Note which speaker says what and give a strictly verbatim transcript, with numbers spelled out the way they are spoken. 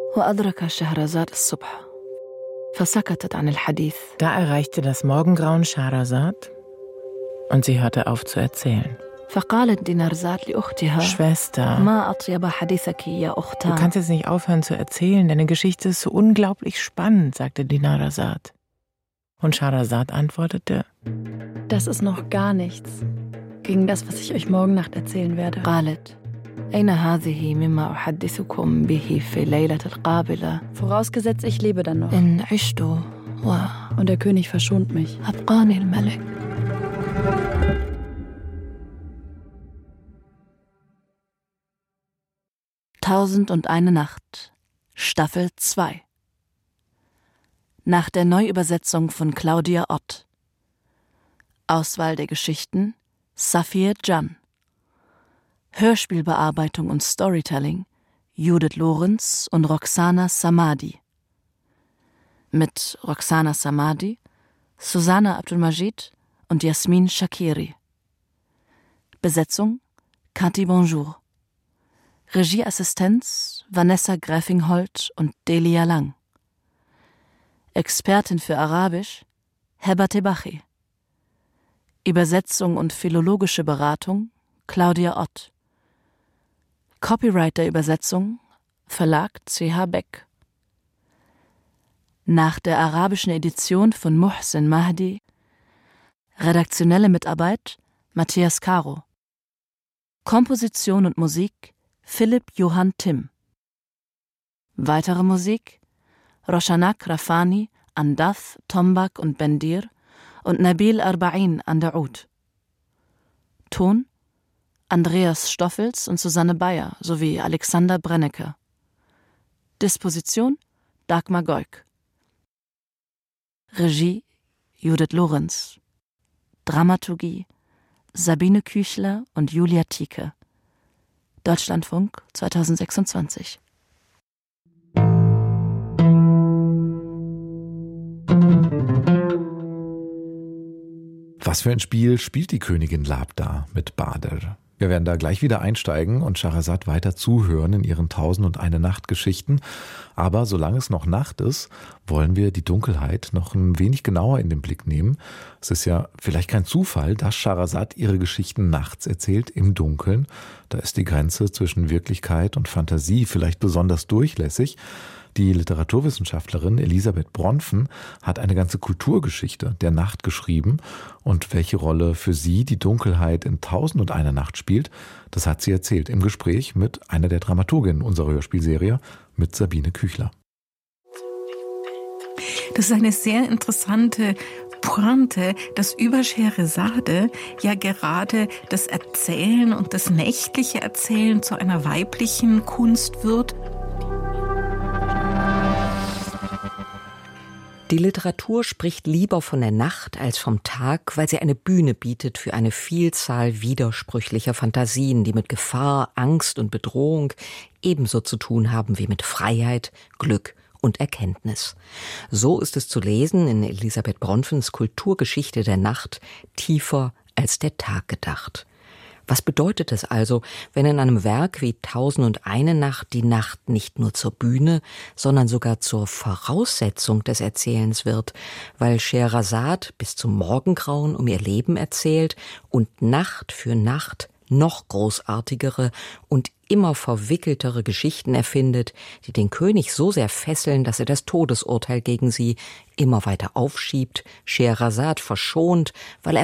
Speaker 1: وأدرك شهرزاد الصبح فسكتت عن الحديث.
Speaker 2: Da erreichte das Morgengrauen Schahrazad und sie hörte auf zu erzählen.
Speaker 1: فقالت دينارزاد لأختها
Speaker 2: Schwester,
Speaker 1: ما أطيب حديثك يا
Speaker 2: du
Speaker 1: أختان.
Speaker 2: kannst jetzt nicht aufhören zu erzählen, deine Geschichte ist so unglaublich spannend, sagte Dinarzad. Und Schahrazad antwortete:
Speaker 3: Das ist noch gar nichts gegen das, was ich euch morgen Nacht erzählen werde.
Speaker 1: قالت أين هذه مما أحدثكم به في الليلة القابلة
Speaker 3: Vorausgesetzt, ich lebe dann noch.
Speaker 1: إن عشت
Speaker 3: Und der König verschont mich.
Speaker 1: وأبقاني الملك. Tausend und eine Nacht, Staffel zwei. Nach der Neuübersetzung von Claudia Ott. Auswahl der Geschichten Safir Can. Hörspielbearbeitung und Storytelling Judith Lorenz und Roxana Samadi. Mit Roxana Samadi, Susanna Abdulmajid und Jasmin Shakiri. Besetzung Cathy Bonjour. Regieassistenz Vanessa Gräfingholt und Delia Lang. Expertin für Arabisch Heba Tebachi. Übersetzung und philologische Beratung Claudia Ott. Copyright der Übersetzung Verlag C H Beck. Nach der arabischen Edition von Muhsin Mahdi. Redaktionelle Mitarbeit Matthias Caro. Komposition und Musik Philipp Johann Timm. Weitere Musik Roshanak Rafani an Dath, Tombak und Bendir und Nabil Arba'in an der Oud. Ton Andreas Stoffels und Susanne Bayer sowie Alexander Brennecke. Disposition Dagmar Goik. Regie Judith Lorenz. Dramaturgie Sabine Küchler und Julia Tieke. Deutschlandfunk zweitausendsechsundzwanzig.
Speaker 4: Was für ein Spiel spielt die Königin Labda mit Badr? Wir werden da gleich wieder einsteigen und Schahrazad weiter zuhören in ihren Tausend und eine Nacht Geschichten. Aber solange es noch Nacht ist, wollen wir die Dunkelheit noch ein wenig genauer in den Blick nehmen. Es ist ja vielleicht kein Zufall, dass Schahrazad ihre Geschichten nachts erzählt, im Dunkeln. Da ist die Grenze zwischen Wirklichkeit und Fantasie vielleicht besonders durchlässig. Die Literaturwissenschaftlerin Elisabeth Bronfen hat eine ganze Kulturgeschichte der Nacht geschrieben und welche Rolle für sie die Dunkelheit in Tausend und eine Nacht spielt, das hat sie erzählt im Gespräch mit einer der Dramaturginnen unserer Hörspielserie, mit Sabine Küchler.
Speaker 5: Das ist eine sehr interessante Pointe, dass über Scheherazade ja gerade das Erzählen und das nächtliche Erzählen zu einer weiblichen Kunst wird.
Speaker 6: Die Literatur spricht lieber von der Nacht als vom Tag, weil sie eine Bühne bietet für eine Vielzahl widersprüchlicher Fantasien, die mit Gefahr, Angst und Bedrohung ebenso zu tun haben wie mit Freiheit, Glück und Erkenntnis. So ist es zu lesen in Elisabeth Bronfens Kulturgeschichte der Nacht, tiefer als der Tag gedacht. Was bedeutet es also, wenn in einem Werk wie Tausend und eine Nacht die Nacht nicht nur zur Bühne, sondern sogar zur Voraussetzung des Erzählens wird, weil Scheherazade bis zum Morgengrauen um ihr Leben erzählt und Nacht für Nacht noch großartigere und immer verwickeltere Geschichten erfindet, die den König so sehr fesseln, dass er das Todesurteil gegen sie immer weiter aufschiebt, Scheherazade verschont, weil er